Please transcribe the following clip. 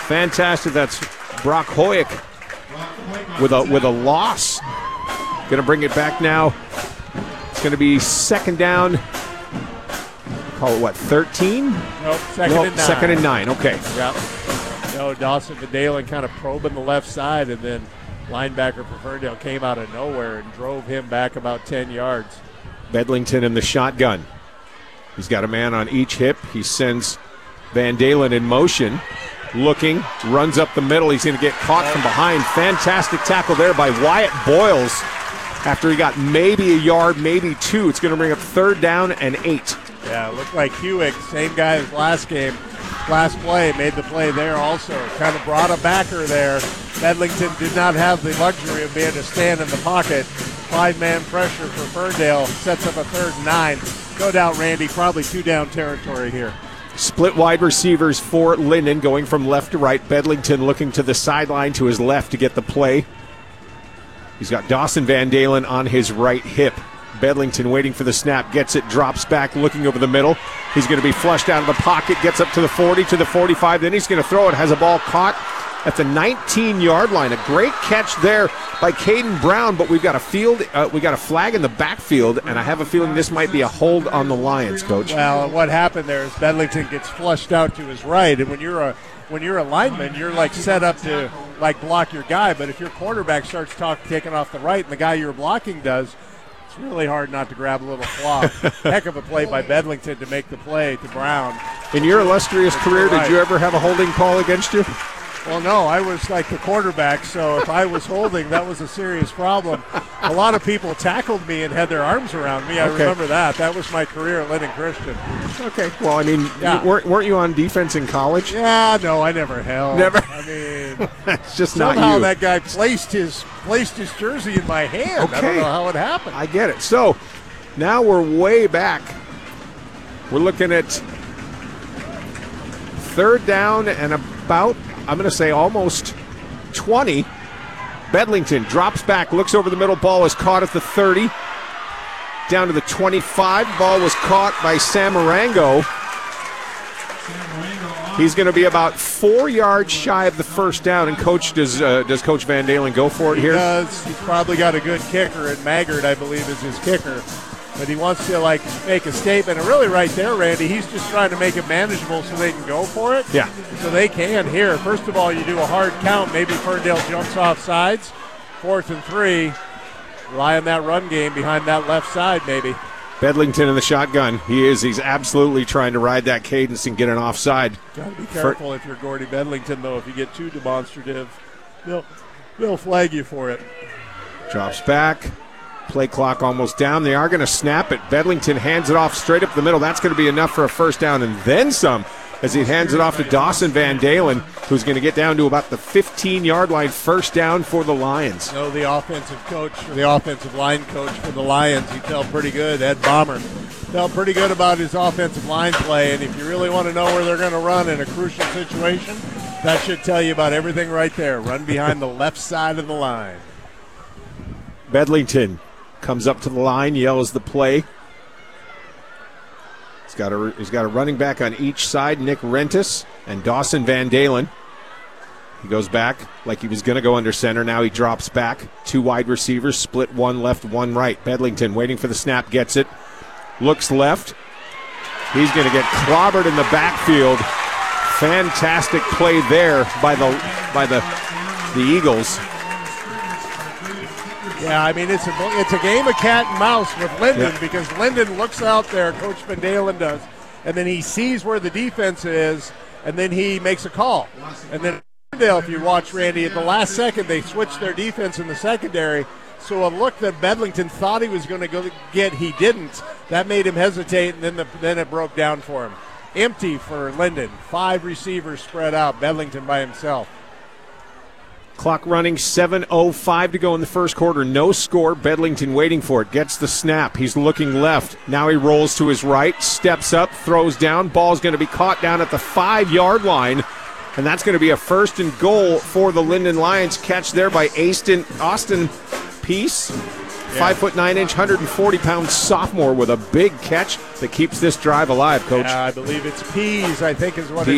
fantastic. That's Brock Hoyek with a loss. Going to bring it back now. It's going to be second down. Call it what, 13? Nope, second and 9. Second and 9, okay. Yep. No, Dawson Van Dalen kind of probing the left side, and then linebacker for Ferndale came out of nowhere and drove him back about 10 yards. Bedlington in the shotgun. He's got a man on each hip. He sends Van Dalen in motion. Looking, runs up the middle. He's going to get caught from behind. Fantastic tackle there by Wyatt Boyles. After he got maybe a yard, maybe two, it's going to bring up third down and 8. Yeah, it looked like Hewitt, same guy as last game. Last play, made the play there also. Kind of brought a backer there. Bedlington did not have the luxury of being able to stand in the pocket. 5-man pressure for Ferndale. Sets up a third and 9. No doubt, Randy, probably 2-down territory here. Split wide receivers for Linden going from left to right. Bedlington looking to the sideline to his left to get the play. He's got Dawson Van Dalen on his right hip. Bedlington waiting for the snap, gets it, drops back, looking over the middle. He's going to be flushed out of the pocket, gets up to the 40, to the 45, then he's going to throw it, has a ball caught at the 19-yard line. A great catch there by Caden Brown, but we've got a flag in the backfield, and I have a feeling this might be a hold on the Lions, Coach. Well, what happened there is Bedlington gets flushed out to his right, and when you're a lineman, you're like set up to like block your guy, but if your quarterback starts taking off the right and the guy you're blocking does, it's really hard not to grab a little flop. Heck of a play by Bedlington to make the play to Brown. In your illustrious career, did you ever have a holding call against you? Well, no, I was like the quarterback, so if I was holding, that was a serious problem. A lot of people tackled me and had their arms around me. I remember that. That was my career at Linden Christian. Okay. Well, I mean, weren't you on defense in college? Yeah, no, I never held. Never. I mean, it's just not you. Somehow that guy placed his jersey in my hand. Okay. I don't know how it happened. I get it. So now we're way back. We're looking at third down and about, I'm going to say almost 20. Bedlington drops back, looks over the middle. Ball is caught at the 30. Down to the 25. Ball was caught by Samarango. He's going to be about 4 yards shy of the first down. And Coach, does Coach Van Dalen go for it here? He does. He's probably got a good kicker, and Maggard, I believe, is his kicker. But he wants to make a statement. And really right there, Randy, he's just trying to make it manageable so they can go for it. Yeah. So they can here. First of all, you do a hard count. Maybe Ferndale jumps off sides. 4th and 3. Rely on that run game behind that left side, maybe. Bedlington in the shotgun. He's absolutely trying to ride that cadence and get an offside. Got to be careful if you're Gordy Bedlington, though. If you get too demonstrative, they'll flag you for it. Drops back. Play clock almost down. They are going to snap it. Bedlington hands it off straight up the middle. That's going to be enough for a first down and then some as he hands it off to Dawson Van Dalen, who's going to get down to about the 15-yard line. First down for the Lions. No, the offensive coach, or the offensive line coach for the Lions, he felt pretty good. Ed Bomber felt pretty good about his offensive line play, and if you really want to know where they're going to run in a crucial situation, that should tell you about everything right there. Run behind the left side of the line. Bedlington comes up to the line, yells the play. He's got a running back on each side, Nick Rentis and Dawson Van Dalen. He goes back like he was going to go under center. Now he drops back. 2 wide receivers, split one left, one right. Bedlington waiting for the snap, gets it. Looks left. He's going to get clobbered in the backfield. Fantastic play there by the Eagles. Yeah, I mean, it's a game of cat and mouse with Linden because Linden looks out there, Coach Van Dalen does, and then he sees where the defense is, and then he makes a call. And then Ferndale, if you watch, Randy, at the last second, they switched their defense in the secondary, so a look that Bedlington thought he was going to go get, he didn't. That made him hesitate, and then it broke down for him. Empty for Linden. 5 receivers spread out, Bedlington by himself. Clock running, 7:05 to go in the first quarter. No score. Bedlington waiting for it. Gets the snap. He's looking left. Now he rolls to his right, steps up, throws down. Ball's going to be caught down at the 5-yard line. And that's going to be a first and goal for the Linden Lions. Catch there by Austin Peace. 5'9", 140-pound sophomore with a big catch that keeps this drive alive, Coach. Yeah, I believe it's Pease, I think is what